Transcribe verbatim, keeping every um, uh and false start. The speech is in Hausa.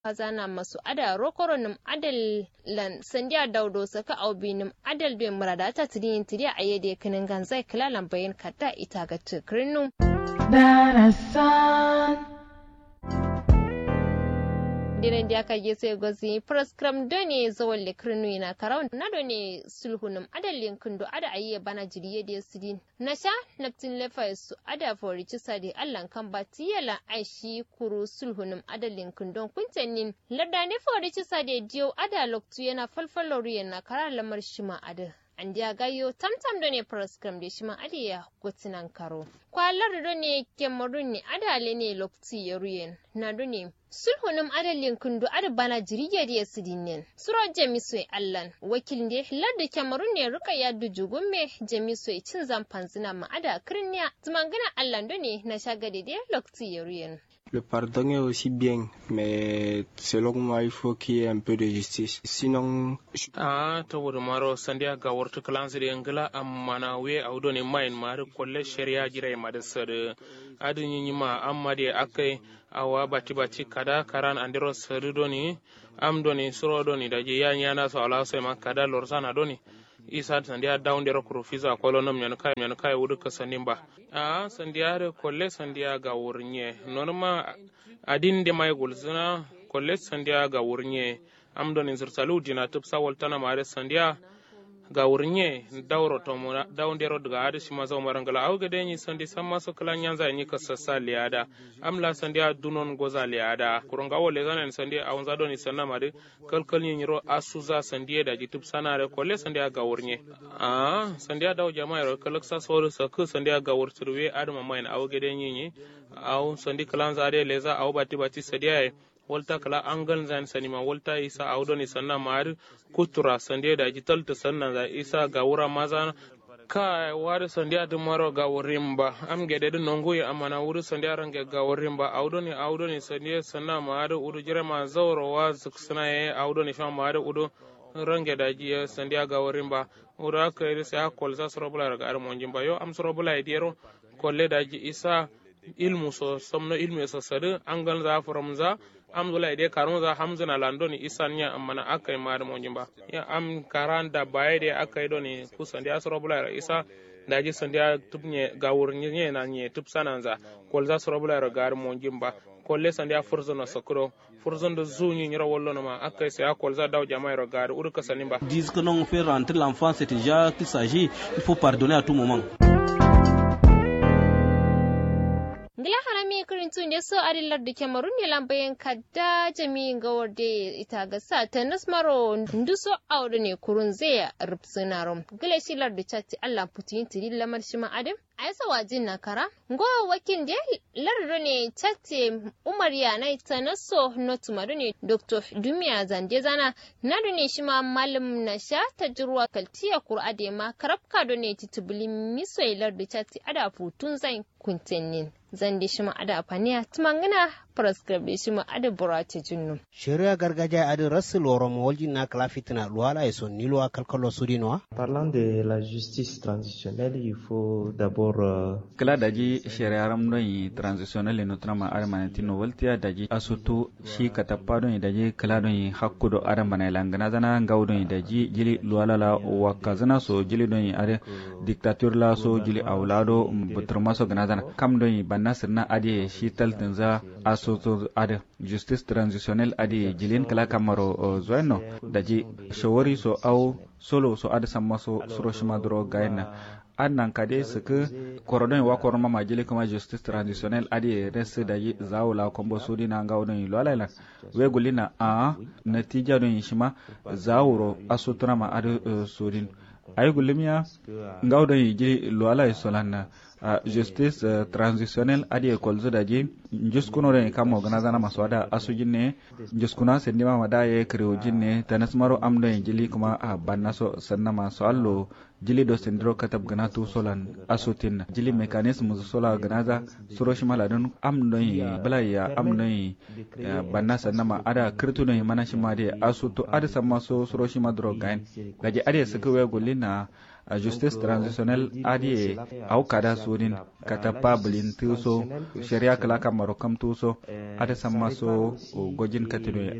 kazana masu ada rokoronim adal lan sandiya daudo saka aubinim adal be murada ta tidin tidiya ayede kinin ganzai kilalan bayan kadda ita ga tukrinu darasan diren dia ka gese gozi prescram doni zawal le krinu ina karaw na doni sulhunum adalin kundo ada ayiye bana jiriye de sidin nasha naptin lefa su ada fori cisa de allan kan batiyala aishi kuru sulhunum adalin kundon kuntenin ladda ne fori cisa de dio ada loktu yana falfalori yana kara lamar shima ada andiya gayo tamtam doni prescram de shima adiya gotinan karo kwalar doni kemarun ne adale ne loktu yaruyen na doni sulhunum adalin kundu ada bana jiriyar ya sidinin suro jamisoi allan wakil ne ladda kamarun ne ruka ya dujugun me jamisoi cin zamfan zina ma ada kirniya zumangana allan ne na shagade da lokti yaruyen. Le pardon est aussi bien, mais selon moi, il faut qu'il y ait un peu de justice. Sinon... Ah, to wuri maro sandiya ga wartu kalansiri yangila amana we audo ne main mari kolle sharia jirai madasar adin yi ma amma da akai awa bati bati kada karan andiro sarido ni am doni suro doni da je yan yana so ala so ma kada lorsana doni isa sandiya down dero kurufiza kolonum nyan kai nyan kai wudu kasanin ba a sandiya re kolle sandiya ga wurnye norma adin de mai gulzuna kolle sandiya ga wurnye am doni zurtalu dina tupsa waltana mare sandiya ga wurnye dawro to mo dawn dero daga ade shi mazo marangala au gade ni sandi samma so kala nyanza ni ka sassa liada amla sandiya dunon goza liada kurunga wole zanen sandi awon zado ni sanna mare kalkal ni ro asuza sandiya da jitub sanare kolle sandiya ga wurnye ah sandiya daw jama'a ro kalaksa so so ku sandiya ga wurturwe adama main au gade ni ni au sandi kalan zade leza au bati bati sadiya walta kala angal zan sanima walta isa audoni sanna mar kutura sande da jital ta sanna za isa ga wura maza ka wari sande da maro ga wurimba am gede din nongo ya amana wuri sande range ga wurimba audoni audoni sande sanna mar udu jira ma zawro wa zuksana ye audoni fa mar udu range da ji sande ga wurimba ura ka iri sa kolza sorobula ga armonjimba yo am sorobula idero kolle da ji isa ilmu so somno ilmu so sadu angal za foromza am zula ide karun za hamzuna landoni isanya amana akai mar monjimba ya am karanda bayde akai doni kusan dia sorobula isa daji sandia tubnye gawur nye na nye tubsananza kolza sorobula gar monjimba kolle sandia furzono sokro furzondo zunyi nyira wollono ma akai se akolza daw jamaay ro gar urka sanimba disent que non faire rentrer l'enfant c'est déjà qu'il s'agit il faut pardonner à tout moment. Ngila harami kirintun da so adillar da Cameroon ne lambayin kadda jami'in gawar da ita ga sa ta nasmaro nduso audu ne kurun zai rubsunarum. Gila shi lar da chatti Allah putin tiri lamar shi ma'adim. A yasa wajin na kara? Ngowa wakin da lardo ne chatti Umar ya na ita naso notumadu ne Doctor Dumiya Zande zana na ne shi ma malam na sha ta jirwa kaltiya kur'ade ma karabka do ne titubuli miso lar da chatti ada putun zai kuntenin. Zan shi ma ada faniya tumangana prescribe shi ma ada burate jinnu shari'a gargajiya ada rasul oromo walji na klafitina luwala eso nilwa kalkalo sudinwa. Parlant de la justice transitionnelle, il faut d'abord euh... kala daji shari'a ramdon transitionnelle notrama armanetino waltia daji asutu shi katapado daji kala don hakkudo aramana langana zana gaudon daji jili luwala la wakazana so jili don are dictature la so jili aulado butrama so ganazana kam don nasir na ade shi taltin za asoto ade justice transitionnelle ade jilin kala kamaro zoeno daji shawari so au solo so ade samma so suroshima dro gaina annan kade suka korodon wa koroma majili kuma justice transitionnelle ade res daji zawula kombo sudi na ngawdon lolala we gulina a natija don shima zawuro asotra ma ade sudin ay gulimiya ngawdon yiji lolala solanna Uh, justice uh, transitionnelle adi kolzo daji juskuno re kam organizana maswada asujinne juskuna sendima mada ye kreo jinne tanasmaro amdo jili kuma a uh, bannaso sannama so allo jili do sendro katab ganatu solan asutin jili mechanism sola ganaza suroshima ladun amdo balaya amdo uh, banna sannama ada krituno manashima de asuto ada samaso suroshima drogain daji adi sakwe golina a justice transitionnel adi au kada surin katapa bulin tuso sharia kala kamaro kam tuso ada samma so gojin katino